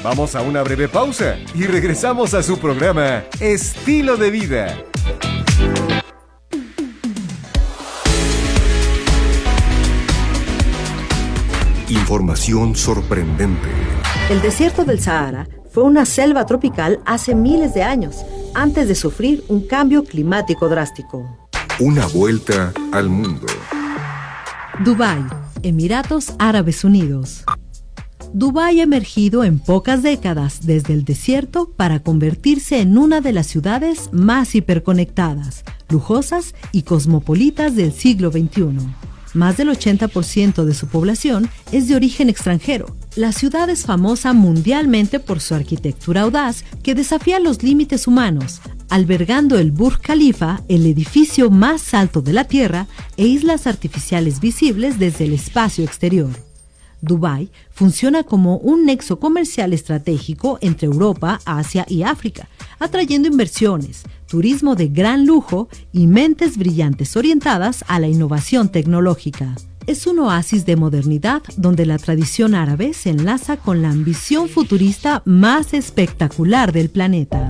Vamos a una breve pausa y regresamos a su programa Estilo de Vida. Información sorprendente. El desierto del Sahara fue una selva tropical hace miles de años, antes de sufrir un cambio climático drástico. Una vuelta al mundo. Dubái, Emiratos Árabes Unidos. Dubái ha emergido en pocas décadas desde el desierto para convertirse en una de las ciudades más hiperconectadas, lujosas y cosmopolitas del siglo XXI. Más del 80% de su población es de origen extranjero. La ciudad es famosa mundialmente por su arquitectura audaz que desafía los límites humanos, albergando el Burj Khalifa, el edificio más alto de la Tierra, e islas artificiales visibles desde el espacio exterior. Dubái funciona como un nexo comercial estratégico entre Europa, Asia y África, atrayendo inversiones, turismo de gran lujo y mentes brillantes orientadas a la innovación tecnológica. Es un oasis de modernidad donde la tradición árabe se enlaza con la ambición futurista más espectacular del planeta.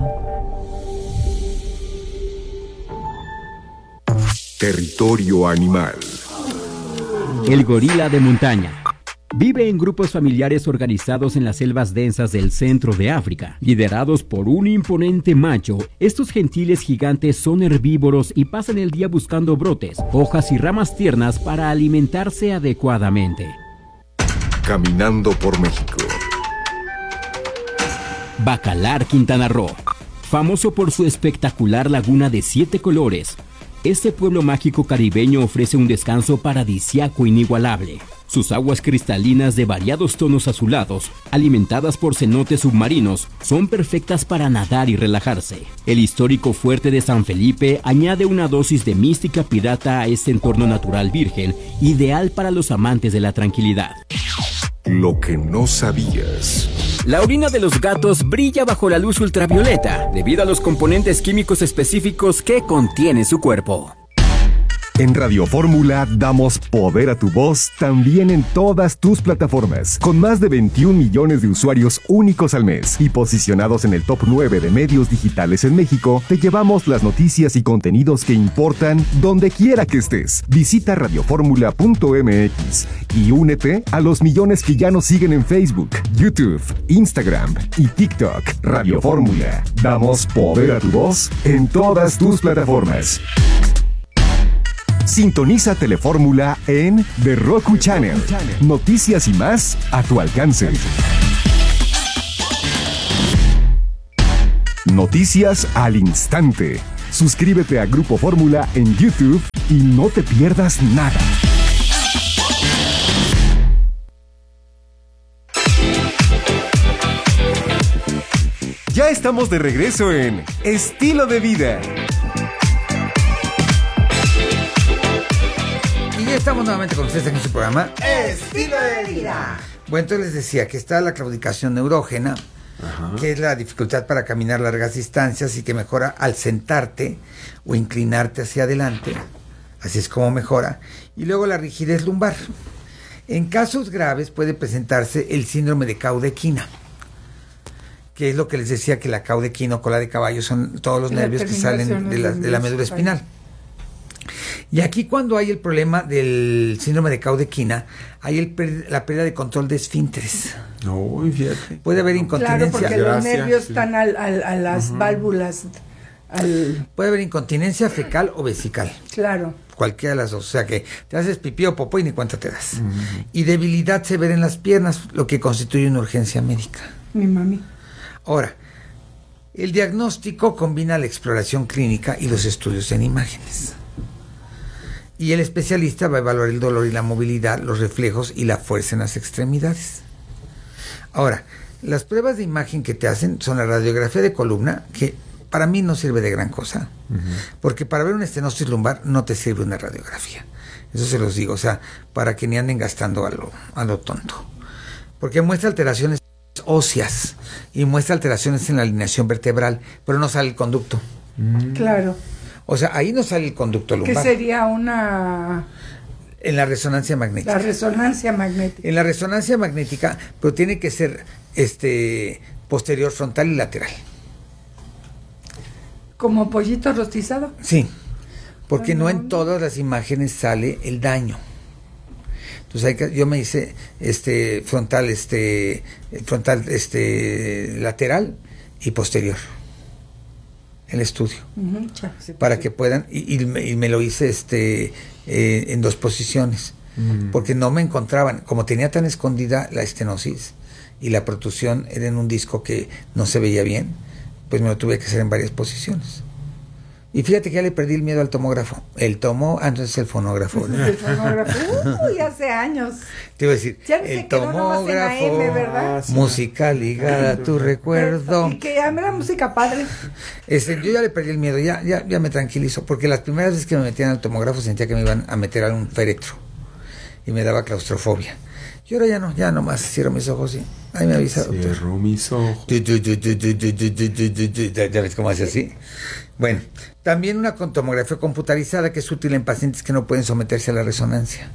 Territorio animal. El gorila de montaña. Vive en grupos familiares organizados en las selvas densas del centro de África. Liderados por un imponente macho, estos gentiles gigantes son herbívoros y pasan el día buscando brotes, hojas y ramas tiernas para alimentarse adecuadamente. Caminando por México. Bacalar, Quintana Roo. Famoso por su espectacular laguna de 7 colores, este pueblo mágico caribeño ofrece un descanso paradisíaco inigualable. Sus aguas cristalinas de variados tonos azulados, alimentadas por cenotes submarinos, son perfectas para nadar y relajarse. El histórico fuerte de San Felipe añade una dosis de mística pirata a este entorno natural virgen, ideal para los amantes de la tranquilidad. Lo que no sabías. La orina de los gatos brilla bajo la luz ultravioleta, debido a los componentes químicos específicos que contiene su cuerpo. En Radio Fórmula damos poder a tu voz también en todas tus plataformas, con más de 21 millones de usuarios únicos al mes y posicionados en el top 9 de medios digitales en México. Te llevamos las noticias y contenidos que importan donde quiera que estés. Visita radioformula.mx y únete a los millones que ya nos siguen en Facebook, YouTube, Instagram y TikTok. Radio Fórmula, damos poder a tu voz en todas tus plataformas. Sintoniza Telefórmula en The Roku Channel. Noticias y más a tu alcance. Noticias al instante. Suscríbete a Grupo Fórmula en YouTube y no te pierdas nada. Ya estamos de regreso en Estilo de Vida. Y ya estamos nuevamente con ustedes en su programa Estilo de Vida. Bueno, entonces les decía que está la claudicación neurógena, que es la dificultad para caminar largas distancias y que mejora al sentarte o inclinarte hacia adelante. Así es como mejora. Y luego la rigidez lumbar. En casos graves puede presentarse el síndrome de caudequina, que es lo que les decía, que la caudequina o cola de caballo son todos los nervios que salen de la médula espinal. Y aquí, cuando hay el problema del síndrome de caudequina, hay la pérdida de control de esfínteres. No, fíjate. Puede haber incontinencia. Claro, porque los nervios están a las válvulas. Puede haber incontinencia fecal o vesical. Claro. Cualquiera de las dos. O sea que te haces pipí o popó y ni cuenta te das. Y debilidad severa en las piernas, lo que constituye una urgencia médica. Mi mami. Ahora, el diagnóstico combina la exploración clínica y los estudios en imágenes. Y el especialista va a evaluar el dolor y la movilidad, los reflejos y la fuerza en las extremidades. Ahora, las pruebas de imagen que te hacen son la radiografía de columna, que para mí no sirve de gran cosa, porque para ver una estenosis lumbar no te sirve una radiografía. Eso se los digo, o sea, para que ni anden gastando a lo tonto. Porque muestra alteraciones óseas y muestra alteraciones en la alineación vertebral, pero no sale el conducto. Claro. O sea, ahí no sale el conducto lumbar. ¿Qué sería una En la resonancia magnética. La resonancia magnética. En la resonancia magnética, pero tiene que ser posterior, frontal y lateral. ¿Como pollito rostizado? Sí, porque no en todas las imágenes sale el daño. Entonces yo me hice frontal, lateral y posterior. El estudio. Para que puedan, y me lo hice en 2 posiciones. Porque no me encontraban, como tenía tan escondida la estenosis y la protusión era en un disco que no se veía bien, pues me lo tuve que hacer en varias posiciones. Y fíjate que ya le perdí el miedo al tomógrafo. El fonógrafo. ¿No? El fonógrafo. Uy, hace años. Te iba a decir, ya el tomógrafo, ¿verdad? Música ligada a tu recuerdo. Y que era música padre. Yo ya le perdí el miedo, ya me tranquilizo, porque las primeras veces que me metían al tomógrafo sentía que me iban a meter a un féretro y me daba claustrofobia. Y ahora ya no más, cierro mis ojos y ahí me avisa. Cierro mis ojos. ¿Ya ves cómo hace así? Bueno, también una tomografía computarizada que es útil en pacientes que no pueden someterse a la resonancia.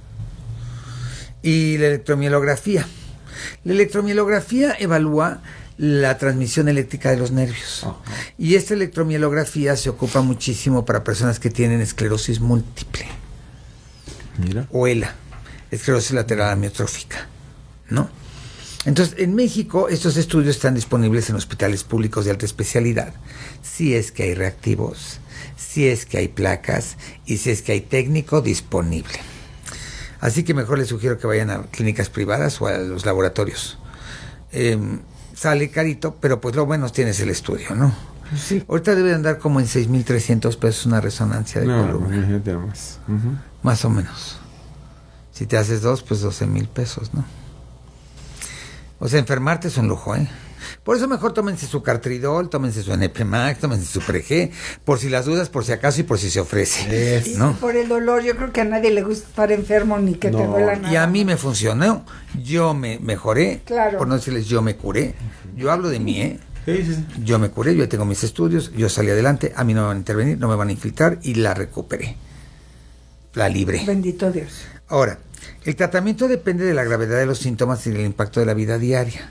Y la electromielografía. La electromielografía evalúa la transmisión eléctrica de los nervios. Uh-huh. Y esta electromielografía se ocupa muchísimo para personas que tienen esclerosis múltiple. Mira. O ELA, esclerosis lateral amiotrófica, ¿no? Entonces, en México, estos estudios están disponibles en hospitales públicos de alta especialidad, si es que hay reactivos, si es que hay placas y si es que hay técnico disponible. Así que mejor les sugiero que vayan a clínicas privadas o a los laboratorios. Sale carito, pero pues lo bueno tienes el estudio, ¿no? Sí. Ahorita debe andar como en 6,300 pesos una resonancia de columna. Más. Uh-huh. Más o menos. Si te haces 2, pues 12,000 pesos, ¿no? O sea, enfermarte es un lujo, ¿eh? Por eso mejor tómense su Cartridol, tómense su NP Max, tómense su Pre-G, por si las dudas, por si acaso y por si se ofrece, ¿no? Y por el dolor, yo creo que a nadie le gusta estar enfermo ni que te duela nada. Y a mí me funcionó, yo me mejoré, claro. Por no decirles yo me curé, yo hablo de mí, ¿eh? Sí. Yo me curé, yo tengo mis estudios, yo salí adelante, a mí no me van a intervenir, no me van a infiltrar y la recuperé, la libré. Bendito Dios. Ahora, el tratamiento depende de la gravedad de los síntomas y del impacto de la vida diaria.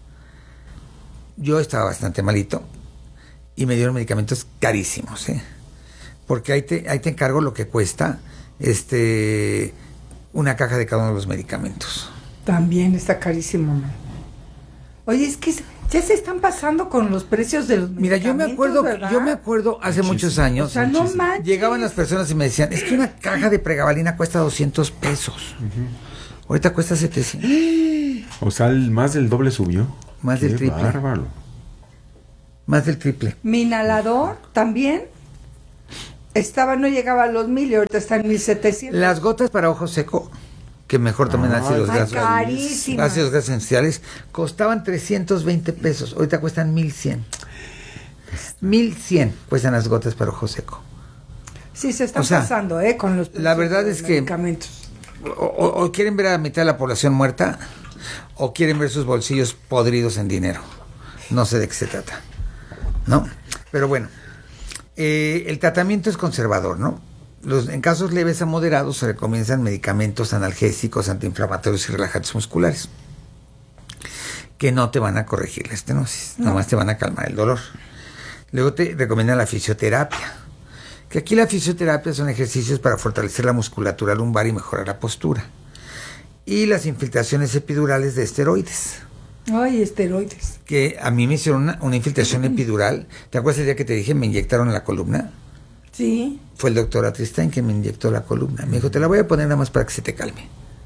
Yo estaba bastante malito y me dieron medicamentos carísimos, ¿eh? Porque ahí te encargo lo que cuesta una caja de cada uno de los medicamentos. También está carísimo, man. Oye, es que ya se están pasando con los precios de los medicamentos. Mira, yo me acuerdo hace muchos años, o sea, no manches. Llegaban las personas y me decían, es que una caja de pregabalina cuesta 200 pesos. Uh-huh. Ahorita cuesta 700. O sea, más del doble subió. Más del triple. Bárbaro. Más del triple. Mi inhalador también no llegaba a los 1,000 y ahorita está en 1,700. Las gotas para ojo seco, que mejor tomen ácidos grasos. Carísimas. Ácidos grasos esenciales, costaban 320 pesos. Ahorita cuestan 1,100. 1,100 cuestan las gotas para ojo seco. Sí, se están pasando, con los la verdad es que medicamentos. O quieren ver a la mitad de la población muerta, o quieren ver sus bolsillos podridos en dinero. No sé de qué se trata, ¿no? Pero bueno, el tratamiento es conservador, ¿no? En casos leves a moderados se recomiendan medicamentos analgésicos, antiinflamatorios y relajantes musculares, que no te van a corregir la estenosis, nomás te van a calmar el dolor. Luego te recomiendan la fisioterapia, que aquí la fisioterapia son ejercicios para fortalecer la musculatura lumbar y mejorar la postura. Y las infiltraciones epidurales de esteroides. Ay, esteroides. Que a mí me hicieron una infiltración epidural. ¿Te acuerdas el día que te dije me inyectaron en la columna? Sí. Fue el doctor Atristán quien me inyectó la columna. Me dijo, te la voy a poner nada más para que se te calme.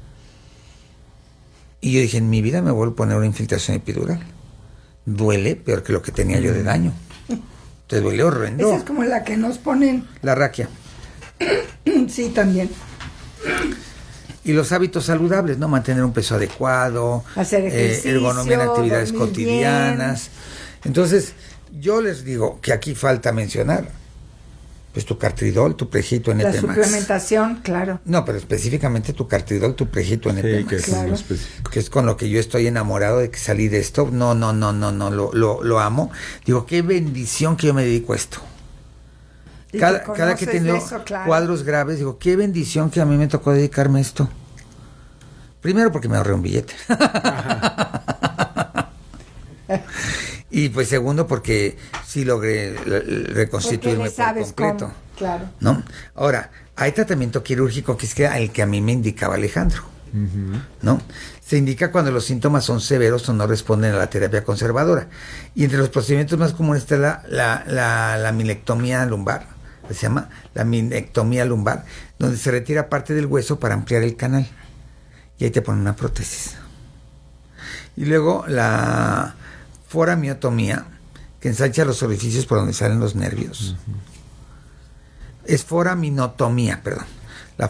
Y yo dije, en mi vida me vuelvo a poner una infiltración epidural. Duele peor que lo que tenía yo de daño. Te duele horrendo. Esa es como la que nos ponen. La raquia. Sí, también. Y los hábitos saludables, ¿no? Mantener un peso adecuado, hacer ejercicio, ergonomía en actividades cotidianas. Bien. Entonces, yo les digo que aquí falta mencionar, pues tu Cartridol, tu Prejito NP Max. La suplementación, claro. No, pero específicamente tu Cartridol, tu Prejito NP Max. Que es claro. Que es con lo que yo estoy enamorado de que salí de esto. No, lo amo. Digo, qué bendición que yo me dedico a esto. Cada que he tenido cuadros graves, digo, qué bendición que a mí me tocó dedicarme a esto. Primero porque me ahorré un billete. Y pues segundo porque sí logré reconstituirme por completo. Cómo. Claro. ¿No? Ahora, hay tratamiento quirúrgico que es el que a mí me indicaba Alejandro. ¿No? Se indica cuando los síntomas son severos o no responden a la terapia conservadora. Y entre los procedimientos más comunes está la laminectomía lumbar, se llama laminectomía lumbar, donde se retira parte del hueso para ampliar el canal. Y ahí te ponen una prótesis. Y luego la foramiotomía, que ensancha los orificios por donde salen los nervios. Es foraminotomía, perdón. La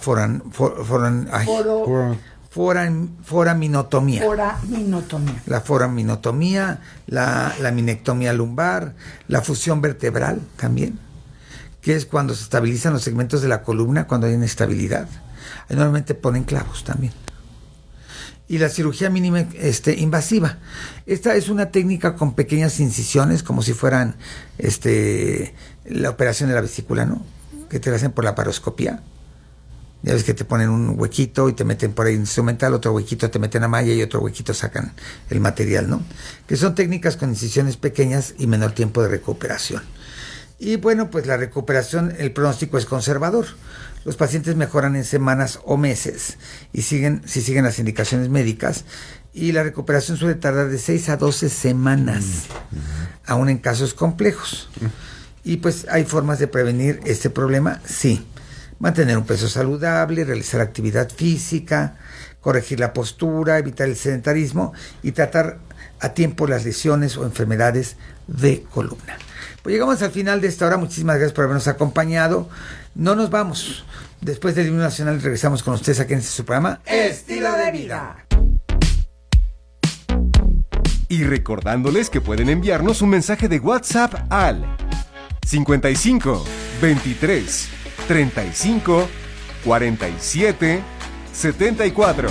foraminotomía. La foraminotomía, la laminectomía lumbar, la fusión vertebral también, que es cuando se estabilizan los segmentos de la columna cuando hay inestabilidad. Ahí normalmente ponen clavos también. Y la cirugía mínima invasiva. Esta es una técnica con pequeñas incisiones, como si fueran la operación de la vesícula, ¿no? Que te la hacen por la paroscopía. Ya ves que te ponen un huequito y te meten por ahí instrumental, otro huequito te meten a malla y otro huequito sacan el material, ¿no? Que son técnicas con incisiones pequeñas y menor tiempo de recuperación. Y bueno, pues la recuperación, el pronóstico es conservador. Los pacientes mejoran en semanas o meses y si siguen las indicaciones médicas, y la recuperación suele tardar de 6 a 12 semanas, aún en casos complejos. Y pues hay formas de prevenir este problema, sí. Mantener un peso saludable, realizar actividad física, corregir la postura, evitar el sedentarismo y tratar a tiempo las lesiones o enfermedades de columna. Pues llegamos al final de esta hora. Muchísimas gracias por habernos acompañado. No nos vamos. Después del himno nacional regresamos con ustedes aquí en su programa Estilo de Vida. Y recordándoles que pueden enviarnos un mensaje de WhatsApp al 55 23 35 47 74.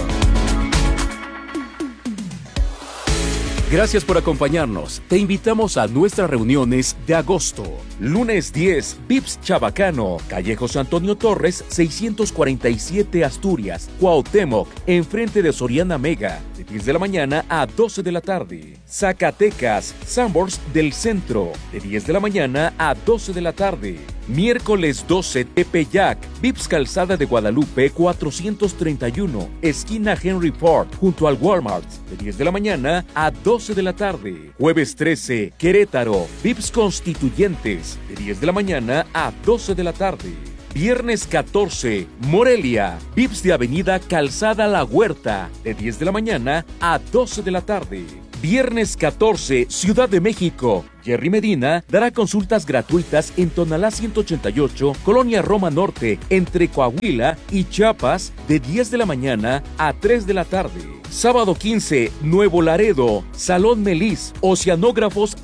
Gracias por acompañarnos. Te invitamos a nuestras reuniones de agosto. Lunes 10, Vips Chabacano, calle José Antonio Torres, 647 Asturias, Cuauhtémoc, enfrente de Soriana Mega, de 10 de la mañana a 12 de la tarde. Zacatecas, Sanborns del Centro, de 10 de la mañana a 12 de la tarde. Miércoles 12, Tepeyac, Vips Calzada de Guadalupe 431, esquina Henry Ford, junto al Walmart, de 10 de la mañana a 12 de la tarde. Jueves 13, Querétaro, Vips Constituyentes, de 10 de la mañana a 12 de la tarde. Viernes 14, Morelia, Vips de Avenida Calzada La Huerta, de 10 de la mañana a 12 de la tarde. Viernes 14, Ciudad de México. Jerry Medina dará consultas gratuitas en Tonalá 188, Colonia Roma Norte, entre Coahuila y Chiapas, de 10 de la mañana a 3 de la tarde. Sábado 15, Nuevo Laredo, Salón Melis, Oceanógrafos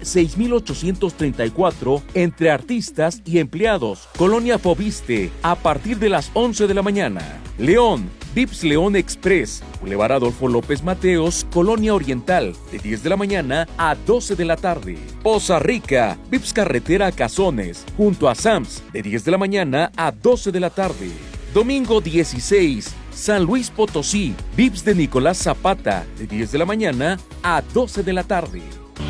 6834, entre artistas y empleados, Colonia Fobiste, a partir de las 11 de la mañana. León, Vips León Express, Boulevard Adolfo López Mateos, Colonia Oriental, de 10 de la mañana a 12 de la tarde. Poza Rica, Vips Carretera Cazones, junto a Sams, de 10 de la mañana a 12 de la tarde. Domingo 16, San Luis Potosí, Vips de Nicolás Zapata, de 10 de la mañana a 12 de la tarde.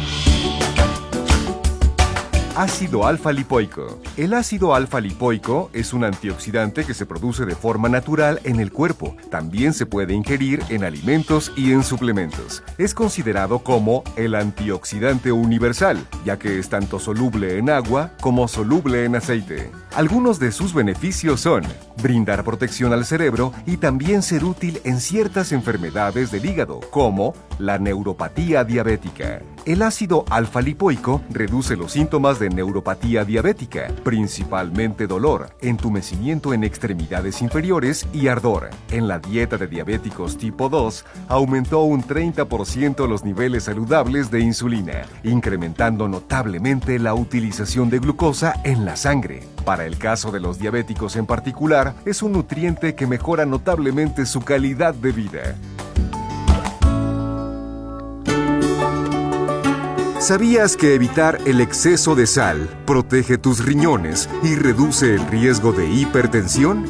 Ácido alfa-lipoico. El ácido alfa-lipoico es un antioxidante que se produce de forma natural en el cuerpo. También se puede ingerir en alimentos y en suplementos. Es considerado como el antioxidante universal, ya que es tanto soluble en agua como soluble en aceite. Algunos de sus beneficios son brindar protección al cerebro y también ser útil en ciertas enfermedades del hígado, como la neuropatía diabética. El ácido alfa-lipoico reduce los síntomas de neuropatía diabética, principalmente dolor, entumecimiento en extremidades inferiores y ardor. En la dieta de diabéticos tipo 2, aumentó un 30% los niveles saludables de insulina, incrementando notablemente la utilización de glucosa en la sangre. Para el caso de los diabéticos en particular, es un nutriente que mejora notablemente su calidad de vida. ¿Sabías que evitar el exceso de sal protege tus riñones y reduce el riesgo de hipertensión?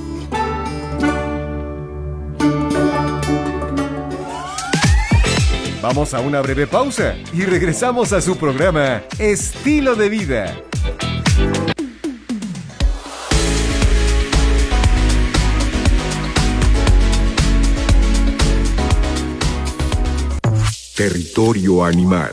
Vamos a una breve pausa y regresamos a su programa Estilo de Vida. Territorio animal.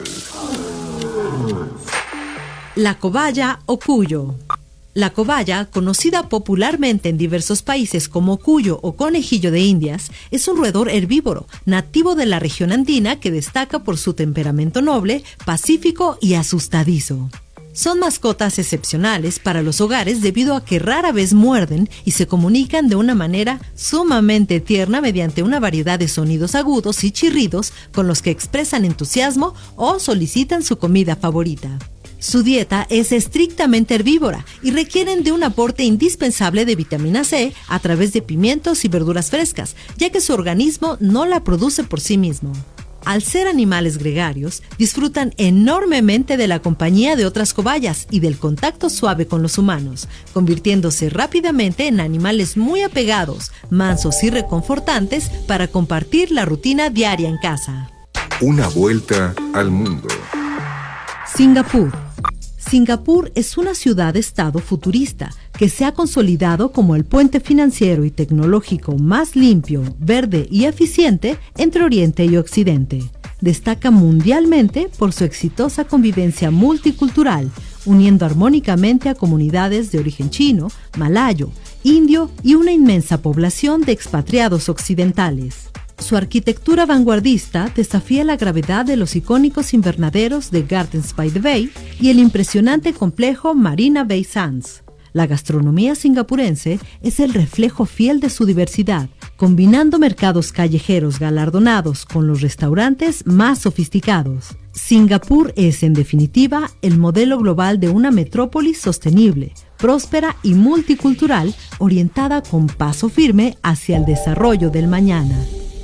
La cobaya o cuyo. La cobaya, conocida popularmente en diversos países como cuyo o conejillo de Indias, es un roedor herbívoro, nativo de la región andina que destaca por su temperamento noble, pacífico y asustadizo. Son mascotas excepcionales para los hogares debido a que rara vez muerden y se comunican de una manera sumamente tierna mediante una variedad de sonidos agudos y chirridos con los que expresan entusiasmo o solicitan su comida favorita. Su dieta es estrictamente herbívora y requieren de un aporte indispensable de vitamina C a través de pimientos y verduras frescas, ya que su organismo no la produce por sí mismo. Al ser animales gregarios, disfrutan enormemente de la compañía de otras cobayas y del contacto suave con los humanos, convirtiéndose rápidamente en animales muy apegados, mansos y reconfortantes para compartir la rutina diaria en casa. Una vuelta al mundo. Singapur. Singapur es una ciudad-estado futurista que se ha consolidado como el puente financiero y tecnológico más limpio, verde y eficiente entre Oriente y Occidente. Destaca mundialmente por su exitosa convivencia multicultural, uniendo armónicamente a comunidades de origen chino, malayo, indio y una inmensa población de expatriados occidentales. Su arquitectura vanguardista desafía la gravedad de los icónicos invernaderos de Gardens by the Bay y el impresionante complejo Marina Bay Sands. La gastronomía singapurense es el reflejo fiel de su diversidad, combinando mercados callejeros galardonados con los restaurantes más sofisticados. Singapur es, en definitiva, el modelo global de una metrópolis sostenible, próspera y multicultural, orientada con paso firme hacia el desarrollo del mañana.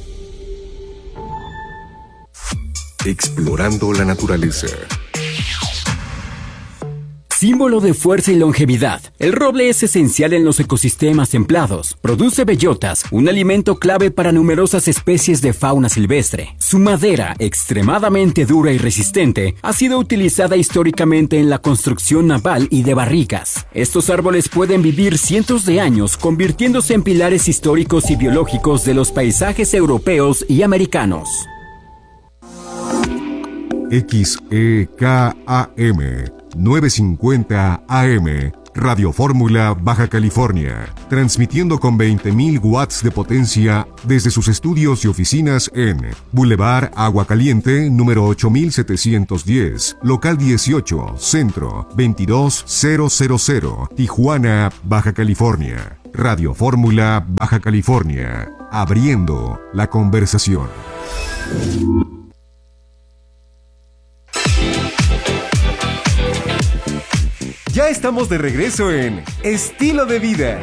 Explorando la naturaleza. Símbolo de fuerza y longevidad, el roble es esencial en los ecosistemas templados. Produce bellotas, un alimento clave para numerosas especies de fauna silvestre. Su madera, extremadamente dura y resistente, ha sido utilizada históricamente en la construcción naval y de barricas. Estos árboles pueden vivir cientos de años, convirtiéndose en pilares históricos y biológicos de los paisajes europeos y americanos. XEKAM 950 AM, Radio Fórmula, Baja California, transmitiendo con 20.000 watts de potencia desde sus estudios y oficinas en Boulevard Agua Caliente, número 8710, local 18, centro 22000, Tijuana, Baja California. Radio Fórmula, Baja California, abriendo la conversación. Ya estamos de regreso en Estilo de Vida.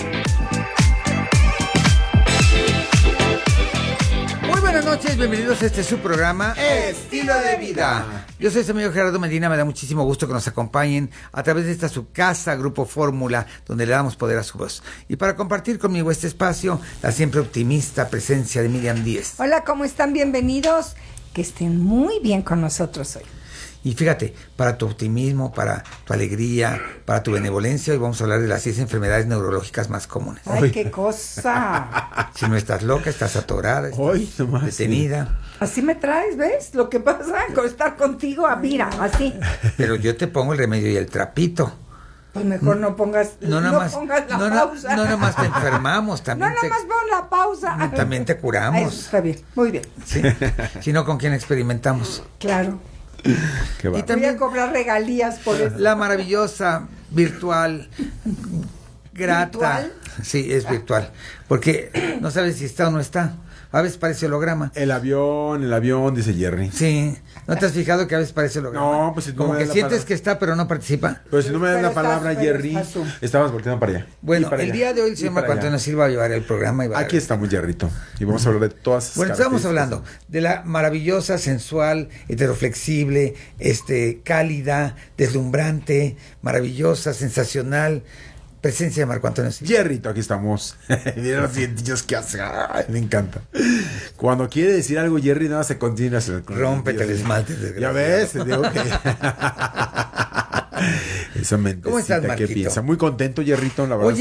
Muy buenas noches, bienvenidos a este su programa Estilo de Vida. Yo soy su amigo Gerardo Medina, me da muchísimo gusto que nos acompañen a través de esta su casa, Grupo Fórmula, donde le damos poder a su voz. Y para compartir conmigo este espacio, la siempre optimista presencia de Miriam Díez. Hola, ¿cómo están? Bienvenidos. Que estén muy bien con nosotros hoy. Y fíjate, para tu optimismo, para tu alegría, para tu benevolencia, hoy vamos a hablar de las 6 enfermedades neurológicas más comunes. ¡Ay, qué cosa! Si no estás loca, estás atorada, estás detenida. Así me traes, ¿ves? Lo que pasa con estar contigo, mira, así. Pero yo te pongo el remedio y el trapito. Pues mejor no pongas, pongas la pausa. No, nada más te enfermamos, también. No, nada más pon la pausa. También te curamos. Eso está bien, muy bien. ¿Sí? Si no, ¿con quién experimentamos? Claro. Qué va. Y también voy a cobrar regalías por eso. La maravillosa, virtual, grata. ¿Virtual? Sí, es virtual. Porque no sabes si está o no está. A veces parece holograma. El avión, dice Jerry. Sí. ¿No te has fijado que a veces parece holograma? No, pues si no como me que das la sientes palabra. que está, pero no participa. Pero si no me das la palabra, pero Jerry, estás tú. estabas volteando para allá. Bueno, para el allá. día de hoy el Y señor para Marco Antonio allá. Silva va a llevar el programa. Y va a Aquí estamos, Jerrito. Y vamos a hablar de todas esas Bueno, estamos características. hablando de la maravillosa, sensual, heteroflexible, cálida, deslumbrante, maravillosa, sensacional presencia de Marco Antonio Silva. Jerrito, aquí estamos. Mira los dientillos que hace. Ay, me encanta. Cuando quiere decir algo, Jerry, nada se continúa. Rómpete el esmalte, Ya desgraciado. ves, te digo que. Esa mentecita ¿Cómo estás, que Marquito? piensa. Muy contento, Jerrito, la verdad. Oye,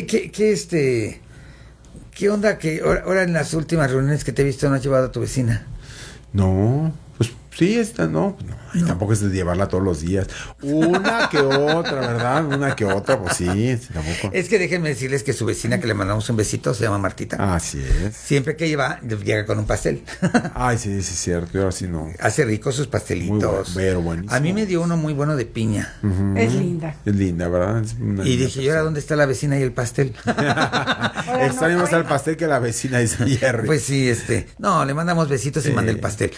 ¿qué onda que ahora en las últimas reuniones que te he visto no has llevado a tu vecina? No, pues sí, esta no. Y tampoco es de llevarla todos los días. Una que otra, ¿verdad? Una que otra, pues sí, tampoco. Es que déjenme decirles que su vecina, que le mandamos un besito, se llama Martita. Así es. Siempre que llega con un pastel. Ay, sí, sí, es cierto. Yo así no. Hace ricos sus pastelitos. Muy bueno, pero buenísimo. A mí me dio uno muy bueno de piña. Ujú. Es linda. Es linda, ¿verdad? Es una Y linda dije, ¿y ahora dónde está la vecina y el pastel? Extraño más al pastel que la vecina, dice Jerry. Pues sí, no, le mandamos besitos y Sí. manda el pastel.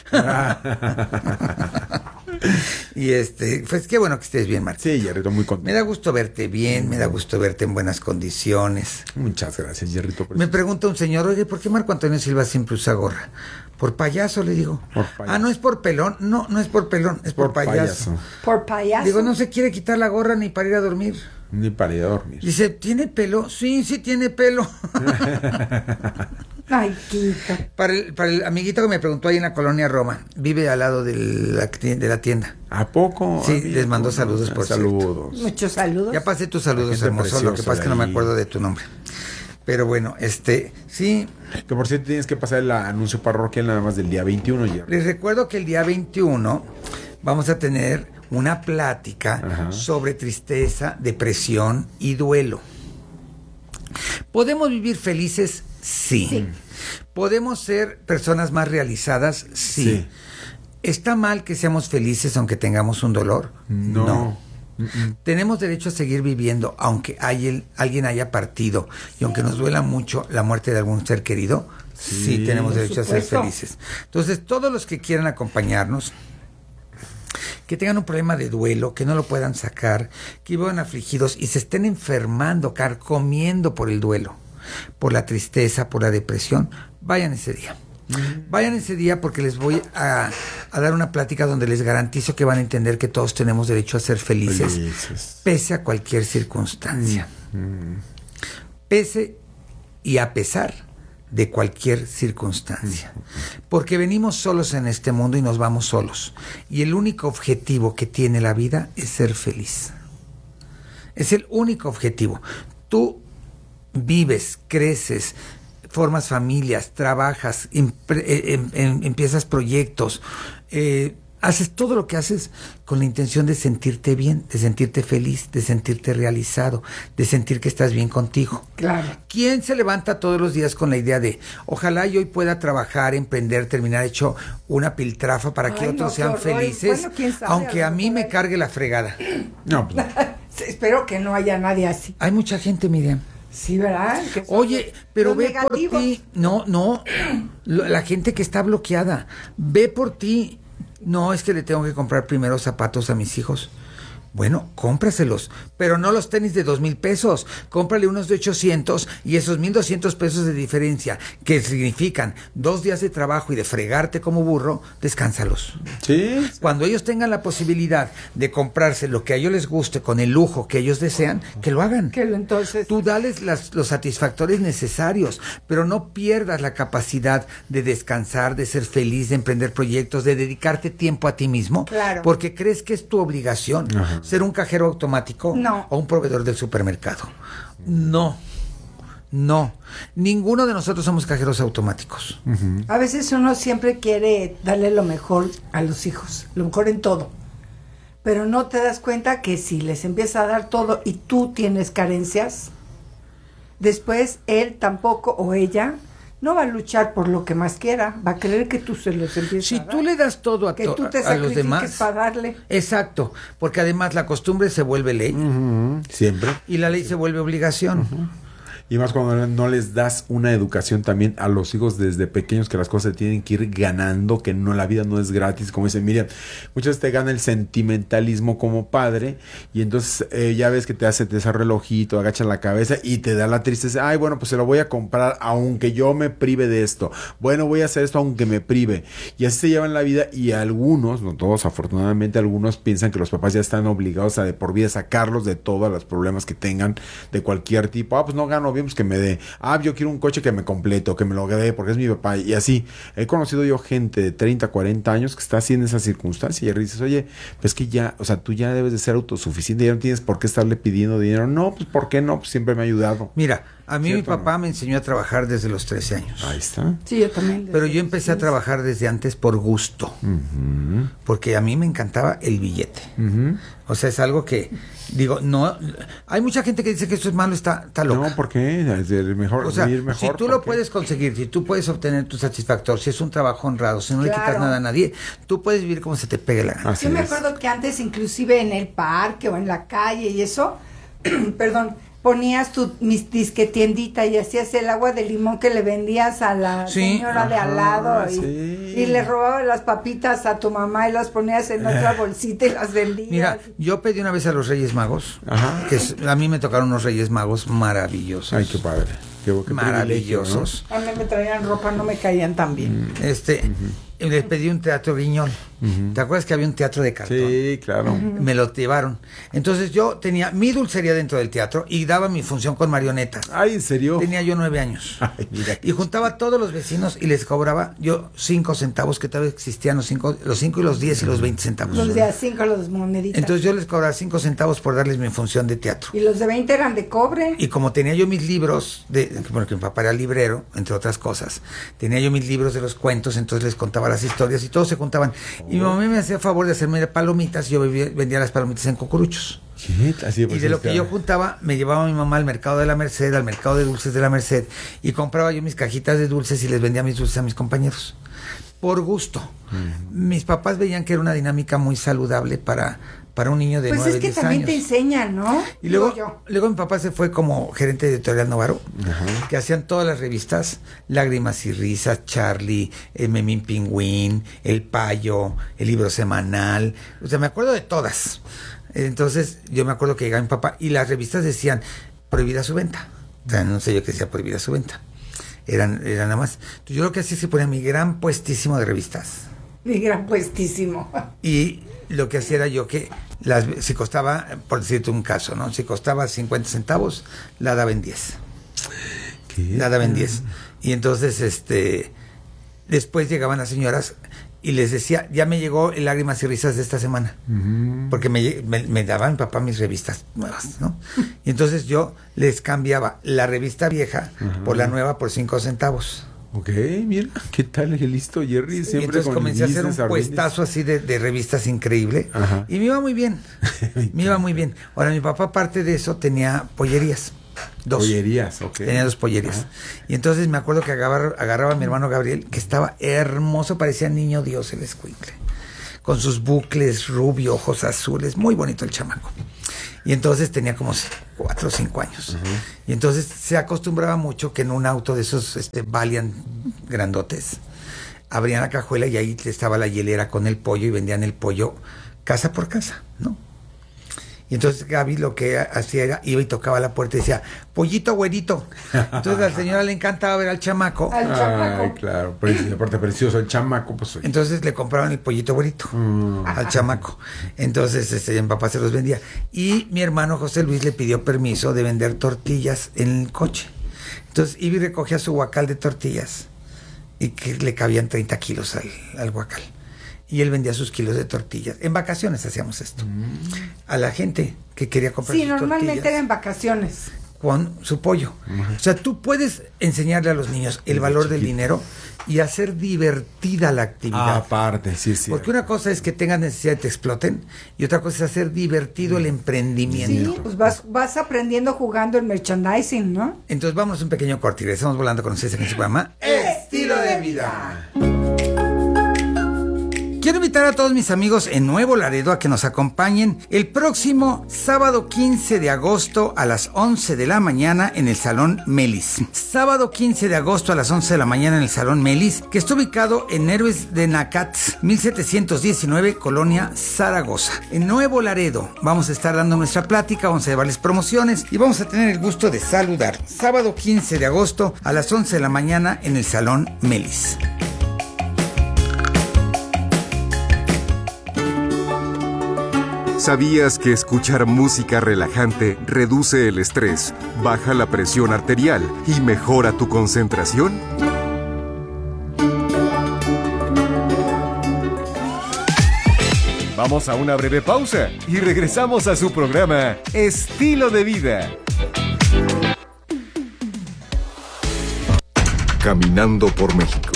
Y pues qué bueno que estés bien, Martín. Sí, Jerrito, muy contento. Me da gusto verte bien, me da gusto verte en buenas condiciones. Muchas gracias, Jerrito. por Me eso. pregunta un señor, oye, ¿por qué Marco Antonio Silva siempre usa gorra? Por payaso, le digo. Por payaso. Ah, ¿no es por pelón? No, no es por pelón, es por payaso. Por payaso. Digo, no se quiere quitar la gorra ni para ir a dormir. Ni para ir a dormir. Dice, ¿tiene pelo? Sí, sí tiene pelo. Ay, Quito. Para el amiguito que me preguntó ahí en la colonia Roma, vive al lado de la tienda. ¿A poco? Sí, amigo? les mando saludos, por Saludos. Muchos saludos. Ya pasé tus La saludos, gente hermoso. Lo que preciosa pasa es que no me ahí. acuerdo de tu nombre. Pero bueno, sí. Que por cierto tienes que pasar el anuncio parroquial nada más del día 21, Jerry. Les recuerdo que el día 21 vamos a tener una plática Ajá. sobre tristeza, depresión y duelo. ¿Podemos vivir felices? Sí. ¿Podemos ser personas más realizadas? Sí. ¿Está mal que seamos felices aunque tengamos un dolor? No. Tenemos derecho a seguir viviendo aunque alguien haya partido y aunque nos duela mucho la muerte de algún ser querido. Sí, tenemos por derecho a ser supuesto. felices. Entonces, todos los que quieran acompañarnos, que tengan un problema de duelo, que no lo puedan sacar, que vivan afligidos y se estén enfermando, carcomiendo por el duelo, por la tristeza, por la depresión, vayan ese día. Vayan ese día porque les voy a dar una plática donde les garantizo que van a entender que todos tenemos derecho a ser felices, pese a cualquier circunstancia. Pese y a pesar de cualquier circunstancia. Porque venimos solos en este mundo y nos vamos solos. Y el único objetivo que tiene la vida es ser feliz. Es el único objetivo. Tú vives, creces, formas familias, trabajas, empiezas proyectos, haces todo lo que haces con la intención de sentirte bien, de sentirte feliz, de sentirte realizado, de sentir que estás bien contigo. Claro. ¿Quién se levanta todos los días con la idea de ojalá yo hoy pueda trabajar, emprender, terminar hecho una piltrafa para que Ay, otros no, sean qué horror. felices, Bueno, quién sabe, aunque a a lo mí mejor me hay- cargue la fregada? No, pues, Espero que no haya nadie así. Hay mucha gente, Miriam. Sí, ¿verdad? Que son Oye, pero los ve negativos. por ti. No. La gente que está bloqueada. Ve por ti. No, es que le tengo que comprar primero zapatos a mis hijos. Bueno, cómpraselos, pero no los tenis de 2,000 pesos. Cómprale unos de 800 y esos 1,200 pesos de diferencia, que significan 2 días de trabajo y de fregarte como burro, descánsalos. sí. Cuando ellos tengan la posibilidad de comprarse lo que a ellos les guste con el lujo que ellos desean, que lo hagan. Que lo entonces. Tú dales los satisfactores necesarios, pero no pierdas la capacidad de descansar, de ser feliz, de emprender proyectos, de dedicarte tiempo a ti mismo, Claro. porque crees que es tu obligación ser un cajero automático No. o un proveedor del supermercado. No. Ninguno de nosotros somos cajeros automáticos. A veces uno siempre quiere darle lo mejor a los hijos, lo mejor en todo. Pero no te das cuenta que si les empieza a dar todo y tú tienes carencias, después él tampoco o ella no va a luchar por lo que más quiera, va a querer que tú se los empieces Si a dar. tú le das todo a, que tú te a los sacrifiques demás, para darle. exacto, porque además la costumbre se vuelve ley Siempre. y la ley se vuelve obligación. Y más cuando no les das una educación también a los hijos desde pequeños, que las cosas se tienen que ir ganando, que no, la vida no es gratis, como dice Miriam. Muchas veces te gana el sentimentalismo como padre, y entonces ya ves que te hace ese relojito, agachas la cabeza y te da la tristeza. Ay, bueno, pues se lo voy a comprar aunque yo me prive de esto. Bueno, voy a hacer esto aunque me prive. Y así se llevan la vida, y algunos, no todos, afortunadamente, algunos piensan que los papás ya están obligados a de por vida sacarlos de todos los problemas que tengan de cualquier tipo. Ah, pues no gano bien, pues que me dé. Ah, yo quiero un coche que me complete, que me lo dé porque es mi papá. Y así, he conocido yo gente de 30, 40 años que está así en esa circunstancia, y dices, oye, pues que ya, o sea, tú ya debes de ser autosuficiente, ya no tienes por qué estarle pidiendo dinero. No, pues ¿por qué no? Pues siempre me ha ayudado. Mira, a mí mi papá me enseñó a trabajar desde los 13 años. Ahí está. Sí, yo también. Pero yo empecé a trabajar desde antes por gusto. Porque a mí me encantaba el billete. O sea, es algo que, digo, no, hay mucha gente que dice que esto es malo, está loca. No, ¿por qué? Es mejor, O sea, ir mejor, si tú lo puedes conseguir, si tú puedes obtener tu satisfactor, si es un trabajo honrado, si no le quitas nada a nadie, tú puedes vivir como se te pegue la gana. Yo me acuerdo que antes, inclusive en el parque o en la calle y eso, perdón, ponías tu disquetiendita y hacías el agua de limón que le vendías a la señora de al lado y le robabas las papitas a tu mamá y las ponías en otra bolsita y las vendías. Mira, yo pedí una vez a los Reyes Magos, a mí me tocaron unos Reyes Magos maravillosos. Ay, qué padre. Qué maravillosos. ¿No? A mí me traían ropa, no me caían tan bien. Les pedí un teatro Guiñol. ¿Te acuerdas que había un teatro de cartón? Sí, claro. Me lo llevaron. Entonces yo tenía mi dulcería dentro del teatro y daba mi función con marionetas. Ay, ¿en serio? Tenía yo 9 años. Ay, mira. Y juntaba a todos los vecinos y les cobraba yo 5 centavos, que tal vez existían los 5 y los 10 y los 20 centavos. Los de a 5, los moneditas. Entonces yo les cobraba 5 centavos por darles mi función de teatro. Y los de 20 eran de cobre. Y como tenía yo mis libros, porque mi papá era librero, entre otras cosas, tenía yo mis libros de los cuentos, entonces les contaba las historias y todos se juntaban. Y mi mamá me hacía favor de hacerme palomitas, y yo vendía las palomitas en cucuruchos. ¿Qué? Así y de lo que yo juntaba, me llevaba mi mamá al mercado de la Merced, al mercado de dulces de la Merced, y compraba yo mis cajitas de dulces y les vendía mis dulces a mis compañeros. Por gusto. Mis papás veían que era una dinámica muy saludable para un niño de 9, 10 años. Pues es que también te enseñan, ¿no? Y luego mi papá se fue como gerente de Editorial Novaro, que hacían todas las revistas, Lágrimas y Risas, Charlie, Memín Pingüín, El Payo, El Libro Semanal. O sea, me acuerdo de todas. Entonces, yo me acuerdo que llegaba mi papá y las revistas decían prohibida su venta. O sea, no sé yo qué decía prohibida su venta. Eran nada más. Entonces, yo lo que hacía es que ponía mi gran puestísimo de revistas. Mi gran puestísimo. Y lo que hacía era yo que si costaba, por decirte un caso, ¿no? Si costaba 50 centavos, la daba en 10. ¿Qué? La daba en 10. Y entonces, después llegaban las señoras y les decía, ya me llegó el Lágrimas y Risas de esta semana. Porque me daban papá mis revistas nuevas, ¿no? Y entonces yo les cambiaba la revista vieja por la nueva por 5 centavos. Ok, mira, ¿qué tal? Listo, Jerry. Siempre y entonces comencé a hacer un puestazo así de revistas increíble. Y me iba muy bien. Me iba muy bien. Ahora, mi papá, aparte de eso, tenía pollerías. 2. Pollerías, ok. Tenía 2 pollerías. Y entonces me acuerdo que agarraba a mi hermano Gabriel, que estaba hermoso, parecía niño Dios el escuincle. Con sus bucles rubio, ojos azules, muy bonito el chamaco. Y entonces tenía como 4 o 5 años. Y entonces se acostumbraba mucho que en un auto de esos Valiant grandotes, abrían la cajuela y ahí estaba la hielera con el pollo y vendían el pollo casa por casa, ¿no? Y entonces Gaby lo que hacía era, iba y tocaba la puerta y decía, pollito güerito. Entonces a la señora le encantaba ver al chamaco. Ay, claro, aparte precioso el chamaco. Pues, entonces le compraban el pollito güerito al chamaco. Entonces mi papá se los vendía. Y mi hermano José Luis le pidió permiso de vender tortillas en el coche. Entonces iba y recogía su guacal de tortillas y que le cabían 30 kilos al guacal. Y él vendía sus kilos de tortillas. En vacaciones hacíamos esto. A la gente que quería comprar sus tortillas. Sí, normalmente era en vacaciones. Con su pollo. O sea, tú puedes enseñarle a los niños el valor del dinero y hacer divertida la actividad. Aparte, sí. Porque una cosa es que tengas necesidad y te exploten, y otra cosa es hacer divertido el emprendimiento. Sí, pues vas aprendiendo jugando el merchandising, ¿no? Entonces vamos a un pequeño corte y regresamos volando con ustedes en su programa Estilo de Vida. Quiero invitar invitar a todos mis amigos en Nuevo Laredo a que nos acompañen el próximo sábado 15 de agosto a las 11 de la mañana en el Salón Melis. Sábado 15 de agosto a las 11 de la mañana en el Salón Melis, que está ubicado en Héroes de Nacatz, 1719, Colonia Zaragoza. En Nuevo Laredo vamos a estar dando nuestra plática, vamos a llevarles promociones y vamos a tener el gusto de saludar. Sábado 15 de agosto a las 11 de la mañana en el Salón Melis. ¿Sabías que escuchar música relajante reduce el estrés, baja la presión arterial y mejora tu concentración? Vamos a una breve pausa y regresamos a su programa Estilo de Vida. Caminando por México.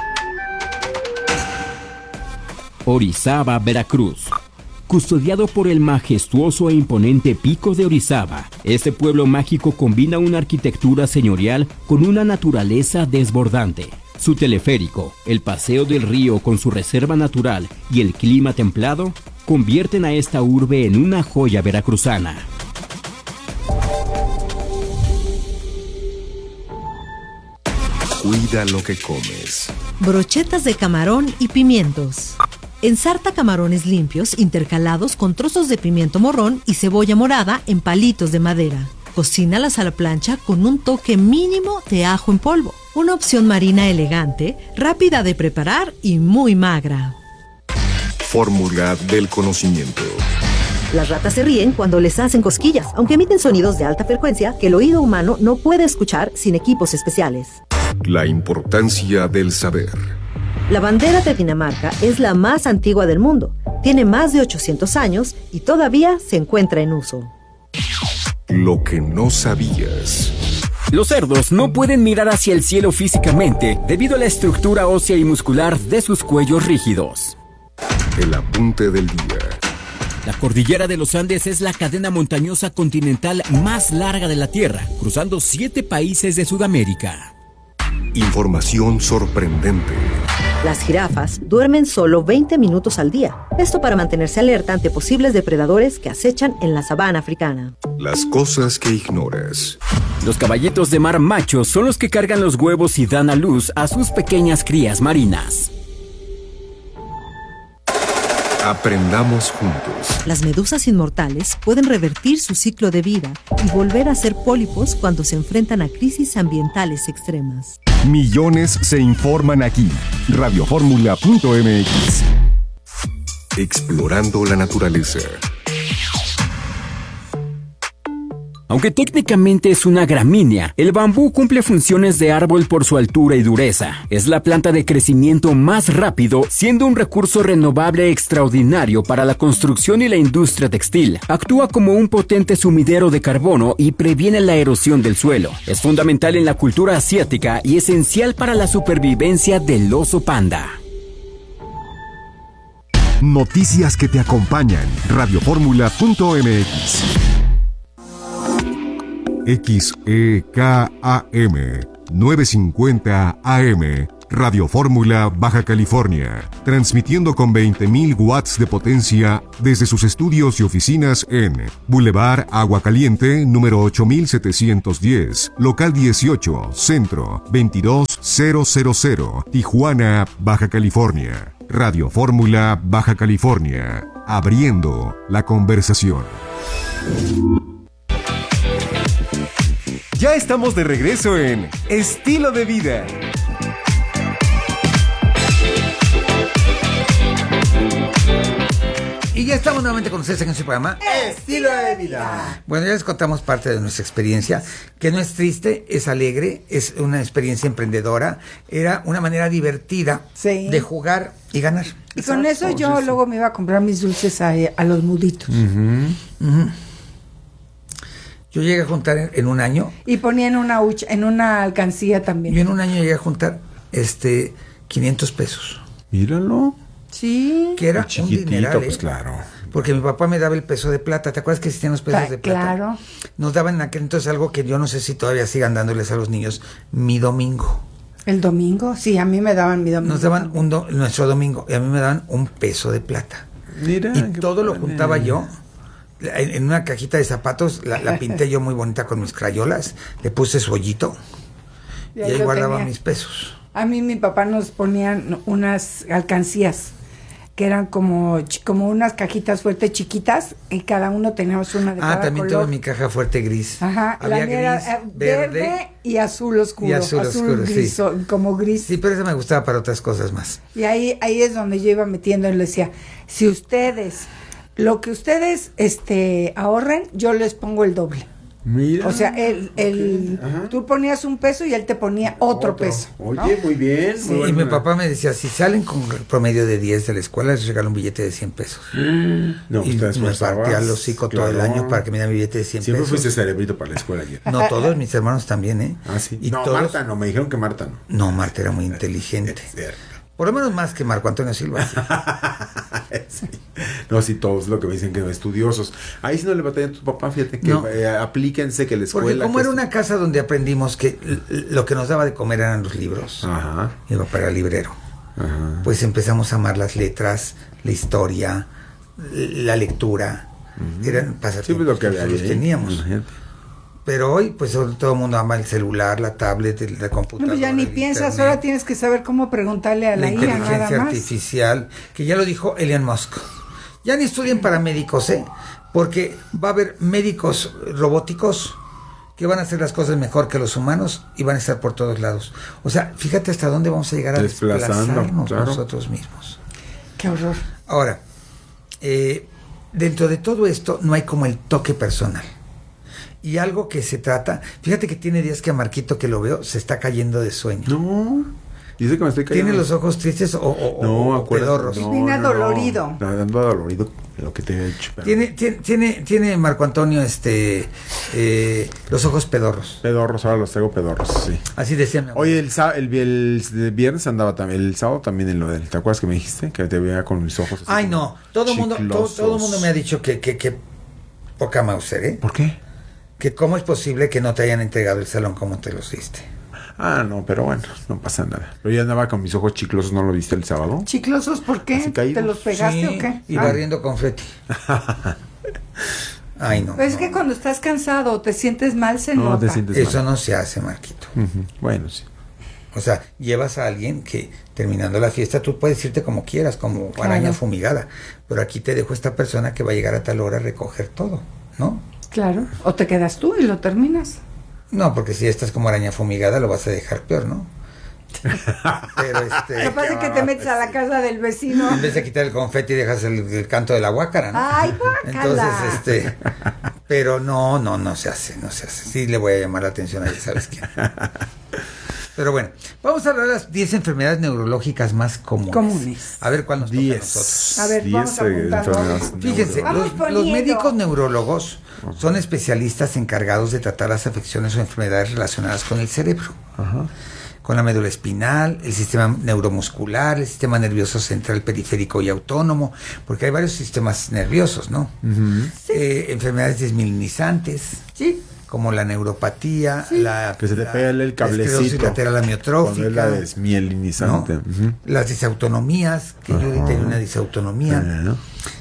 Orizaba, Veracruz. Custodiado por el majestuoso e imponente Pico de Orizaba, este pueblo mágico combina una arquitectura señorial con una naturaleza desbordante. Su teleférico, el paseo del río con su reserva natural y el clima templado convierten a esta urbe en una joya veracruzana. Cuida lo que comes. Brochetas de camarón y pimientos. Ensarta camarones limpios intercalados con trozos de pimiento morrón y cebolla morada en palitos de madera. Cocínalas a la plancha con un toque mínimo de ajo en polvo. Una opción marina elegante, rápida de preparar y muy magra. Fórmula del conocimiento. Las ratas se ríen cuando les hacen cosquillas, aunque emiten sonidos de alta frecuencia que el oído humano no puede escuchar sin equipos especiales. La importancia del saber. La bandera de Dinamarca es la más antigua del mundo. Tiene más de 800 años y todavía se encuentra en uso. Lo que no sabías. Los cerdos no pueden mirar hacia el cielo físicamente debido a la estructura ósea y muscular de sus cuellos rígidos. El apunte del día. La cordillera de los Andes es la cadena montañosa continental más larga de la Tierra, cruzando 7 países de Sudamérica. Información sorprendente. Las jirafas duermen solo 20 minutos al día. Esto para mantenerse alerta ante posibles depredadores que acechan en la sabana africana. Las cosas que ignoras. Los caballitos de mar machos son los que cargan los huevos y dan a luz a sus pequeñas crías marinas. Aprendamos juntos. Las medusas inmortales pueden revertir su ciclo de vida y volver a ser pólipos cuando se enfrentan a crisis ambientales extremas. Millones se informan aquí. Radioformula.mx. Explorando la naturaleza. Aunque técnicamente es una gramínea, el bambú cumple funciones de árbol por su altura y dureza. Es la planta de crecimiento más rápido, siendo un recurso renovable extraordinario para la construcción y la industria textil. Actúa como un potente sumidero de carbono y previene la erosión del suelo. Es fundamental en la cultura asiática y esencial para la supervivencia del oso panda. Noticias que te acompañan. Radioformula.mx. XEKAM 950 AM, Radio Fórmula, Baja California, transmitiendo con 20.000 watts de potencia desde sus estudios y oficinas en Boulevard Agua Caliente, número 8710, local 18, centro 22000, Tijuana, Baja California. Radio Fórmula, Baja California, abriendo la conversación. Ya estamos de regreso en Estilo de Vida. Y ya estamos nuevamente con ustedes en su programa Estilo de Vida. Bueno, ya les contamos parte de nuestra experiencia, que no es triste, es alegre, es una experiencia emprendedora, era una manera divertida de jugar y ganar. Y con eso yo luego me iba a comprar mis dulces a los muditos. Yo llegué a juntar en un año. Y ponía en una alcancía también. Yo en un año llegué a juntar 500 pesos. Míralo. Sí. Que era un dineral, pues claro. Porque mi papá me daba el peso de plata. ¿Te acuerdas que existían los pesos de plata? Claro. Nos daban en aquel entonces algo que yo no sé si todavía sigan dándoles a los niños, mi domingo. El domingo, sí, a mí me daban mi domingo. Nos daban nuestro domingo y a mí me daban $1 de plata. Mira, y todo lo juntaba yo en una cajita de zapatos, la pinté yo muy bonita con mis crayolas, le puse su hoyito y ahí guardaba mis pesos. A mí mi papá nos ponían unas alcancías que eran como unas cajitas fuertes chiquitas y cada uno teníamos una de cada también color. tuve mi caja fuerte gris. Ajá, había la mía era verde y azul oscuro. Y azul oscuro, gris, sí. Como gris. Sí, pero esa me gustaba para otras cosas más. Y ahí es donde yo iba metiendo y le decía, si ustedes, lo que ustedes ahorren, yo les pongo el doble. Mira. O sea, tú ponías $1 y él te ponía otro peso. Oye, ¿no? muy bien. Sí, y mi papá me decía, si salen con promedio de 10 de la escuela, les regalo un billete de $100. No, y me partía el hocico todo el año para que me diera mi billete de 100 Siempre pesos. fuiste cerebrito para la escuela ayer. No, todos mis hermanos también, ¿eh? Ah, sí. Y no, todos... Marta no, me dijeron que Marta no. No, Marta era muy inteligente. Por lo menos más que Marco Antonio Silva. Sí. No, sí, todos lo que me dicen que estudiosos. Ahí sí no le batallan a tu papá, fíjate que No. Aplíquense que la escuela... Porque como que era una casa donde aprendimos que lo que nos daba de comer eran los libros. Ajá. Mi papá era librero. Ajá. Pues empezamos a amar las letras, la historia, la lectura. Eran pasatiempos Sí, pues lo que había nosotros ahí. teníamos. Imagínate. Pero hoy, pues todo el mundo ama el celular, la tablet, la No, computadora. pues ya ni el piensas, internet, ahora tienes que saber cómo preguntarle a la IA nada inteligencia más. artificial, que ya lo dijo Elon Musk. Ya ni estudien para médicos, porque va a haber médicos robóticos que van a hacer las cosas mejor que los humanos y van a estar por todos lados. O sea, fíjate hasta dónde vamos a llegar a desplazarnos claro. nosotros mismos. Qué horror. Ahora, dentro de todo esto no hay como el toque personal. Y algo que se trata, fíjate que tiene días que a Marquito que lo veo se está cayendo de sueño. No. Dice que me estoy cayendo. ¿Tiene los ojos tristes o pedorros? Viene adolorido. Ando adolorido de lo que te he hecho. Tiene Marco Antonio los ojos pedorros. Pedorros, ahora los traigo pedorros, sí. Así decía mi abuelo. Oye, el viernes andaba también, el sábado también en lo del... ¿Te acuerdas que me dijiste? Que te veía con mis ojos así. Ay, no. Todo el mundo me ha dicho que poca Mauser, ¿eh? ¿Por qué? Que cómo es posible que no te hayan entregado el salón como te los diste. Ah, no, pero bueno, no pasa nada. Pero ya andaba con mis ojos chiclosos, ¿no lo viste el sábado? ¿Chiclosos por qué? Así caídos. ¿Te los pegaste o qué? Y barriendo confeti. Ay, no. Pues es que cuando estás cansado o te sientes mal, se nota. te sientes Eso mal. no se hace, Marquito. Bueno, sí. O sea, llevas a alguien que terminando la fiesta tú puedes irte como quieras, como araña fumigada. Pero aquí te dejo esta persona que va a llegar a tal hora a recoger todo, ¿no? Claro. O te quedas tú y lo terminas. No, porque si estás como araña fumigada lo vas a dejar peor, ¿no? Pero Capaz de que te metes a la casa del vecino. en vez de quitar el confeti dejas el canto de la guácara, ¿no? Ay, guácala. Entonces, pero no se hace. Sí le voy a llamar la atención a ella, ¿sabes quién? Pero bueno, vamos a hablar de las 10 enfermedades neurológicas más comunes. A ver cuál nos toca a nosotros. A ver, vamos apuntando. Fíjense, los médicos neurólogos son especialistas encargados de tratar las afecciones o enfermedades relacionadas con el cerebro. Ajá. Con la médula espinal, el sistema neuromuscular, el sistema nervioso central, periférico y autónomo, porque hay varios sistemas nerviosos, ¿no? Enfermedades desmielinizantes, Sí. como la neuropatía, Que se te pega el cablecito. esclerosis lateral amiotrófica, Cuando es la desmielinizante. ¿no? Las disautonomías, que yo tengo una disautonomía,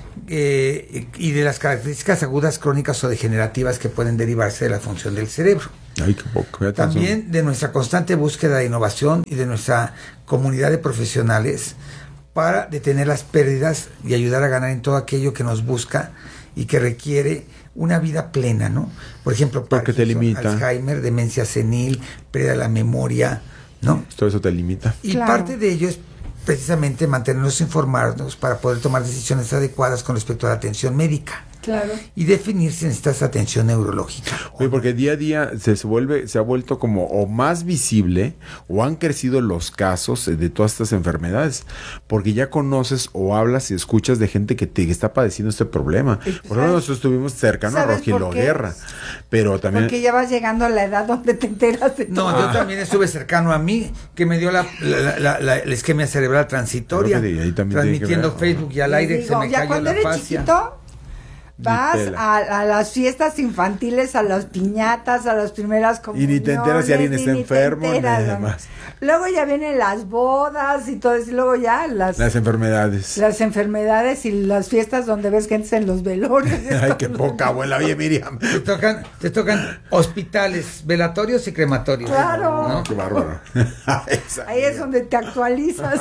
y de las características agudas, crónicas o degenerativas que pueden derivarse de la función del cerebro. Ay, qué poco. También de nuestra constante búsqueda de innovación y de nuestra comunidad de profesionales para detener las pérdidas y ayudar a ganar en todo aquello que nos busca y que requiere una vida plena, ¿no? Por ejemplo, Porque te limita. Alzheimer, demencia senil, pérdida de la memoria, ¿no? Todo eso te limita. Y Claro. parte de ello es precisamente mantenernos informados para poder tomar decisiones adecuadas con respecto a la atención médica. Claro. Y definir si necesitas atención neurológica. Oye, porque día a día se ha vuelto como o más visible o han crecido los casos de todas estas enfermedades, porque ya conoces o hablas y escuchas de gente que está padeciendo este problema. Por ejemplo, nosotros estuvimos cercano a ¿Sabes Rogelio por qué? Guerra, pero también... Porque ya vas llegando a la edad donde te enteras de todo. No, yo también estuve cercano a mí, que me dio la isquemia cerebral transitoria, Creo que de ahí también transmitiendo tiene que ver. Facebook y al aire, Les se digo, me ya cayó cuando la eres fascia. chiquito, Vas a las fiestas infantiles, a las piñatas, a las primeras comuniones. Y ni te enteras si alguien está enfermo, ni demás. Luego ya vienen las bodas y todo eso, y luego ya las enfermedades. Las enfermedades y las fiestas donde ves gente en los velorios. Ay, qué poca abuela. Oye, Miriam. Te tocan hospitales, velatorios y crematorios. Claro. ¿no? Qué bárbaro. Ahí es donde te actualizas.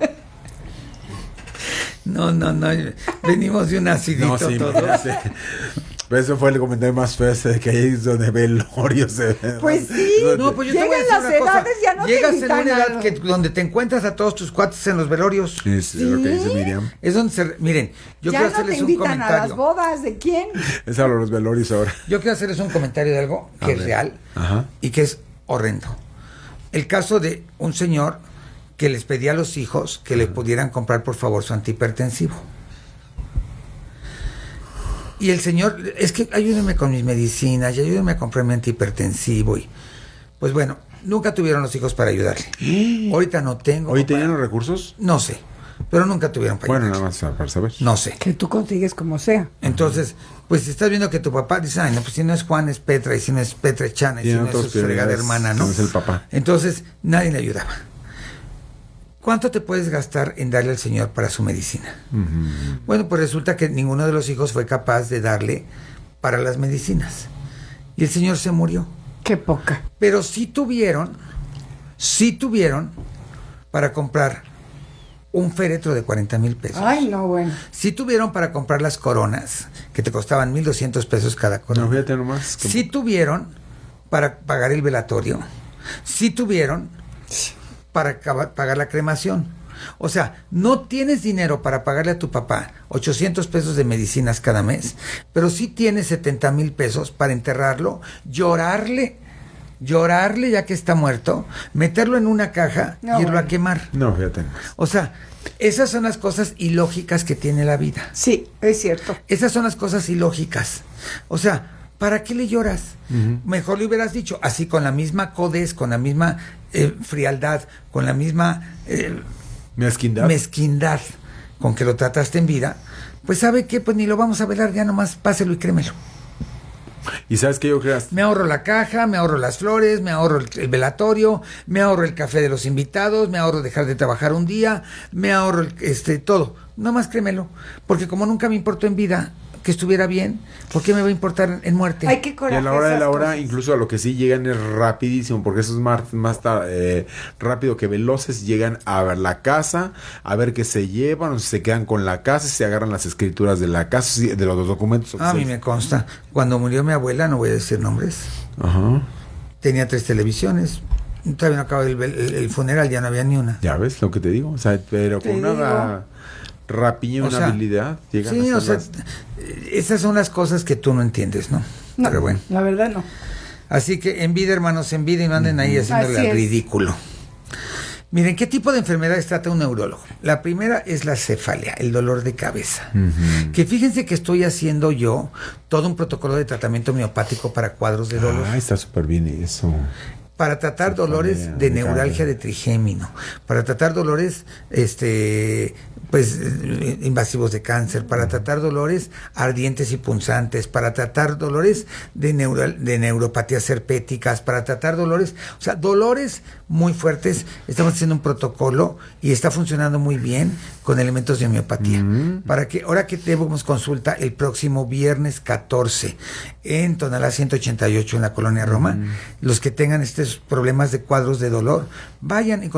No. Venimos de un acidito todos. Pero eso fue el comentario más feo de que ahí es donde velorios se ven. Pues sí. No, pues yo te voy a decir Llegan las una cosa. edades, ya no Llegas te en invitan una edad a- donde te encuentras a todos tus cuates en los velorios. Es lo que dice Miriam. Es donde miren, yo ya quiero no te hacerles un invitan a las comentario. bodas. ¿De quién? Es a los velorios ahora. Yo quiero hacerles un comentario de algo A que es ver. real Ajá. y que es horrendo. El caso de un señor que les pedía a los hijos que le pudieran comprar por favor su antihipertensivo. Y el señor, es que ayúdenme con mis medicinas y ayúdenme a comprar mi antihipertensivo. Y pues bueno, nunca tuvieron los hijos para ayudarle. Ahorita no tengo. ¿Hoy tenían los recursos? No sé, pero nunca tuvieron para Bueno, ayudarle. nada más para saber. No sé. Que tú consigues como sea. Entonces, pues estás viendo que tu papá dice, ay, no, pues si no es Juan es Petra, y si no es Petra es Chana, y si Tienen no es otras su fregada prioridades, hermana, ¿no? no es el papá. Entonces, nadie le ayudaba. ¿Cuánto te puedes gastar en darle al señor para su medicina? Bueno, pues resulta que ninguno de los hijos fue capaz de darle para las medicinas. Y el señor se murió. Qué poca. Pero sí tuvieron para comprar un féretro de 40,000 pesos. Ay, no, bueno. Sí tuvieron para comprar las coronas, que te costaban 1,200 pesos cada corona. No, fíjate nomás. Sí tuvieron para pagar el velatorio. Sí tuvieron para pagar la cremación. O sea, no tienes dinero para pagarle a tu papá 800 pesos de medicinas cada mes, pero sí tienes 70,000 pesos para enterrarlo, llorarle ya que está muerto, meterlo en una caja No, y irlo a bueno. quemar. No, fíjate nomás. O sea, esas son las cosas ilógicas que tiene la vida. Sí, es cierto. Esas son las cosas ilógicas. O sea, ¿para qué le lloras? Mejor le hubieras dicho, así con la misma codez, con la misma frialdad, con la misma mezquindad con que lo trataste en vida, pues ¿sabe qué? Pues ni lo vamos a velar, ya nomás páselo y crémelo. ¿Y sabes qué yo creo? Me ahorro la caja, me ahorro las flores, me ahorro el velatorio, me ahorro el café de los invitados, me ahorro dejar de trabajar un día, me ahorro todo. Nomás crémelo, porque como nunca me importó en vida que estuviera bien, ¿por qué me va a importar en muerte? Hay que Y a coraje la hora de esas la hora, cosas. incluso a lo que sí llegan es rapidísimo, porque eso es más rápido que veloces. Llegan a ver la casa, a ver qué se llevan, o si se quedan con la casa, si se agarran las escrituras de la casa, de los documentos. A mí me consta. Cuando murió mi abuela, no voy a decir nombres, Ajá. tenía 3 televisiones. Todavía no acababa el funeral, ya no había ni una. Ya ves lo que te digo, o sea, pero Te con una digo. rapiña y O una sea, habilidad llegan Sí, a o sea, hacerlas. esas son las cosas que tú no entiendes, ¿no? No, Pero bueno. la verdad no. Así que en vida, hermanos, en vida, y no anden ahí haciéndole Así al es. ridículo. Miren, ¿qué tipo de enfermedades trata un neurólogo? La primera es la cefalea, el dolor de cabeza. Que fíjense que estoy haciendo yo todo un protocolo de tratamiento homeopático para cuadros de dolor. Ah, está súper bien eso. Para tratar Cefalea, dolores de me neuralgia cae. de trigémino, para tratar dolores invasivos de cáncer, para tratar dolores ardientes y punzantes, para tratar dolores de neuropatías herpéticas, para tratar dolores, o sea, dolores muy fuertes. Estamos haciendo un protocolo y está funcionando muy bien con elementos de homeopatía. Para que, ahora que tenemos consulta el próximo viernes 14 en Tonalá 188 en la Colonia Roma, los que tengan estos problemas de cuadros de dolor, vayan y